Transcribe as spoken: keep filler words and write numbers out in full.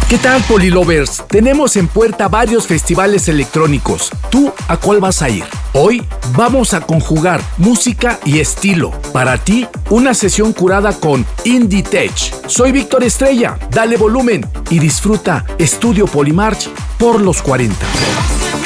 ¿Qué tal, Polilovers? Tenemos en puerta varios festivales electrónicos. ¿Tú a cuál vas a ir? Hoy vamos a conjugar música y estilo. Para ti, una sesión curada con Indie Tech. Soy Víctor Estrella. Dale volumen y disfruta Estudio Polymarch por los cuarenta.